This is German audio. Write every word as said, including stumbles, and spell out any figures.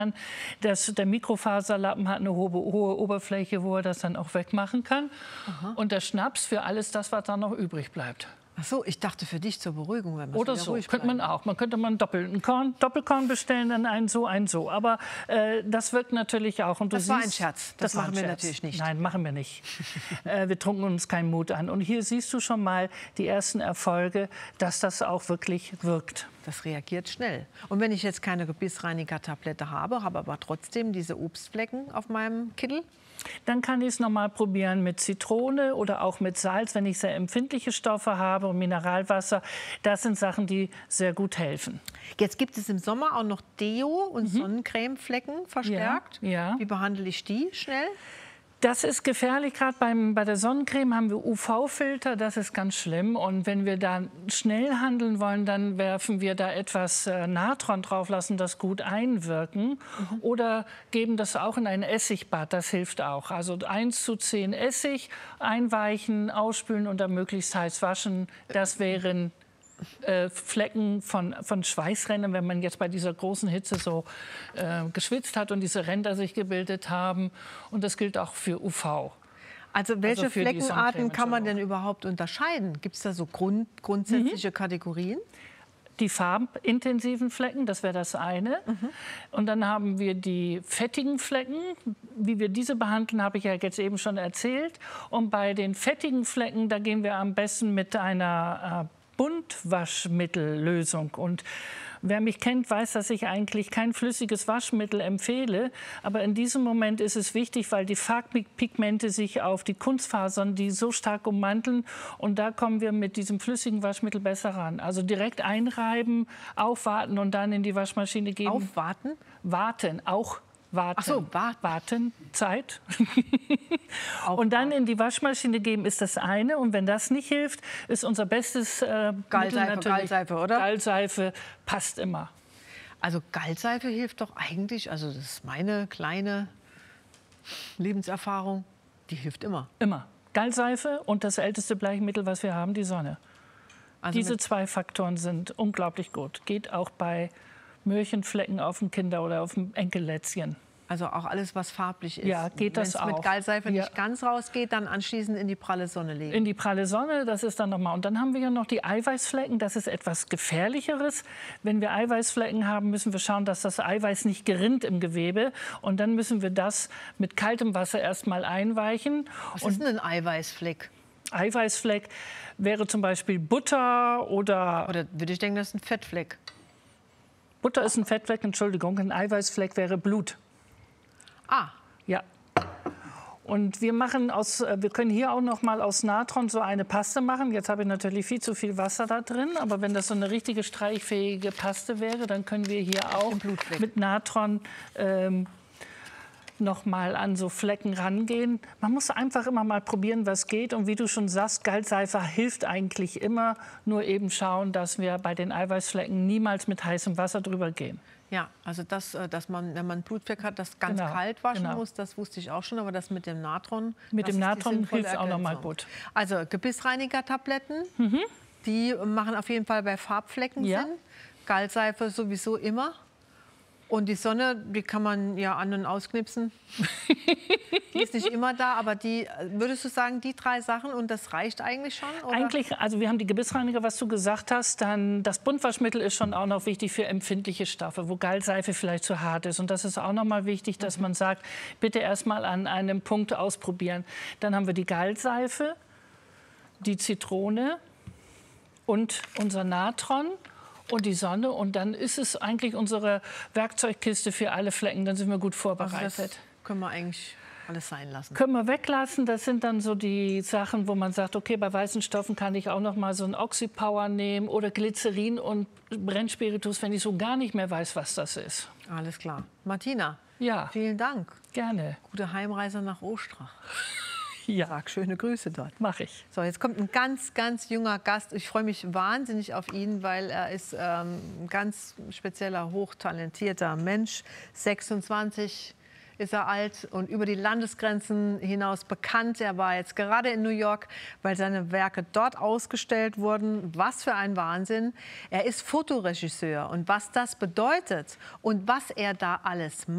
Das, der Mikrofaserlappen hat eine hohe, hohe Oberfläche, wo er das dann auch wegmachen kann. Aha. Und der Schnaps für alles das, was dann noch übrig bleibt. Ach so, ich dachte für dich zur Beruhigung. Wenn Oder so, könnte man auch. Man könnte mal einen doppelten Korn, Doppelkorn bestellen, dann einen so, einen so. Aber äh, das wirkt natürlich auch. Und du das siehst, war ein Scherz. Das, das machen wir Scherz. natürlich nicht. Nein, machen wir nicht. äh, wir trunken uns keinen Mut an. Und hier siehst du schon mal die ersten Erfolge, dass das auch wirklich wirkt. Das reagiert schnell. Und wenn ich jetzt keine Gebissreiniger-Tablette habe, habe aber trotzdem diese Obstflecken auf meinem Kittel? Dann kann ich es noch mal probieren mit Zitrone oder auch mit Salz, wenn ich sehr empfindliche Stoffe habe, und Mineralwasser. Das sind Sachen, die sehr gut helfen. Jetzt gibt es im Sommer auch noch Deo und mhm. Sonnencremeflecken verstärkt. Ja, ja. Wie behandle ich die schnell? Das ist gefährlich. Gerade beim, bei der Sonnencreme haben wir U V-Filter. Das ist ganz schlimm. Und wenn wir da schnell handeln wollen, dann werfen wir da etwas äh, Natron drauf, lassen das gut einwirken. Mhm. Oder geben das auch in ein Essigbad. Das hilft auch. Also eins zu zehn Essig, einweichen, ausspülen und dann möglichst heiß waschen. Das wären Äh, Flecken von, von Schweißrändern, wenn man jetzt bei dieser großen Hitze so äh, geschwitzt hat und diese Ränder sich gebildet haben. Und das gilt auch für U V. Also welche also Fleckenarten kann man denn überhaupt unterscheiden? Gibt es da so Grund, grundsätzliche mhm. Kategorien? Die farbintensiven Flecken, das wäre das eine. Mhm. Und dann haben wir die fettigen Flecken. Wie wir diese behandeln, habe ich ja jetzt eben schon erzählt. Und bei den fettigen Flecken, da gehen wir am besten mit einer äh, Buntwaschmittellösung. Und wer mich kennt, weiß, dass ich eigentlich kein flüssiges Waschmittel empfehle. Aber in diesem Moment ist es wichtig, weil die Farbpigmente sich auf die Kunstfasern, die so stark ummanteln. Und da kommen wir mit diesem flüssigen Waschmittel besser ran. Also direkt einreiben, aufwarten und dann in die Waschmaschine geben. Aufwarten? Warten, auch warten. Ach so, warten. Warten, Zeit. Und dann in die Waschmaschine geben ist das eine. Und wenn das nicht hilft, ist unser bestes äh, Gallseife, Mittel natürlich Gallseife, oder? Gallseife passt immer. Also Gallseife hilft doch eigentlich, also das ist meine kleine Lebenserfahrung, die hilft immer. Immer. Gallseife und das älteste Bleichmittel, was wir haben, die Sonne. Also Diese zwei Faktoren sind unglaublich gut. Geht auch bei Möhrchenflecken auf dem Kinder- oder auf dem Enkellätzchen. Also auch alles, was farblich ist. Ja, geht das auch. Wenn es mit Gallseife ja. nicht ganz rausgeht, dann anschließend in die pralle Sonne legen. In die pralle Sonne, das ist dann nochmal. Und dann haben wir ja noch die Eiweißflecken. Das ist etwas Gefährlicheres. Wenn wir Eiweißflecken haben, müssen wir schauen, dass das Eiweiß nicht gerinnt im Gewebe. Und dann müssen wir das mit kaltem Wasser erstmal einweichen. Was Und ist denn ein Eiweißfleck? Eiweißfleck wäre zum Beispiel Butter oder... Oder würde ich denken, das ist ein Fettfleck. Butter ist ein Fettfleck, Entschuldigung. Ein Eiweißfleck wäre Blut. Ah. Ja. Und wir machen aus, wir können hier auch noch mal aus Natron so eine Paste machen. Jetzt habe ich natürlich viel zu viel Wasser da drin, aber wenn das so eine richtige streichfähige Paste wäre, dann können wir hier auch mit Natron ähm, noch mal an so Flecken rangehen. Man muss einfach immer mal probieren, was geht. Und wie du schon sagst, Gallseife hilft eigentlich immer. Nur eben schauen, dass wir bei den Eiweißflecken niemals mit heißem Wasser drüber gehen. Ja, also das, dass man, wenn man einen Blutfleck hat, das ganz genau, kalt waschen genau. muss, das wusste ich auch schon. Aber das mit dem Natron, mit dem Natron hilft es auch noch mal gut. Also Gebissreiniger-Tabletten, mhm. die machen auf jeden Fall bei Farbflecken ja. Sinn. Gallseife sowieso immer. Und die Sonne, die kann man ja an- und ausknipsen. Die ist nicht immer da, aber die, würdest du sagen, die drei Sachen und das reicht eigentlich schon? Oder? Eigentlich, also wir haben die Gebissreiniger, was du gesagt hast. Dann das Buntwaschmittel ist schon auch noch wichtig für empfindliche Stoffe, wo Gallseife vielleicht zu hart ist. Und das ist auch noch mal wichtig, dass man sagt, bitte erst mal an einem Punkt ausprobieren. Dann haben wir die Gallseife, die Zitrone und unser Natron. Und die Sonne. Und dann ist es eigentlich unsere Werkzeugkiste für alle Flecken. Dann sind wir gut vorbereitet. Also das können wir eigentlich alles sein lassen. Können wir weglassen. Das sind dann so die Sachen, wo man sagt, okay, bei weißen Stoffen kann ich auch noch mal so ein Oxypower nehmen oder Glycerin und Brennspiritus, wenn ich so gar nicht mehr weiß, was das ist. Alles klar. Martina, ja. vielen Dank. Gerne. Gute Heimreise nach Ostrach. Ja. Sag schöne Grüße dort. Mach ich. So, jetzt kommt ein ganz, ganz junger Gast. Ich freue mich wahnsinnig auf ihn, weil er ist ähm, ein ganz spezieller, hochtalentierter Mensch. sechsundzwanzig ist er alt und über die Landesgrenzen hinaus bekannt. Er war jetzt gerade in New York, weil seine Werke dort ausgestellt wurden. Was für ein Wahnsinn. Er ist Fotoregisseur und was das bedeutet und was er da alles macht.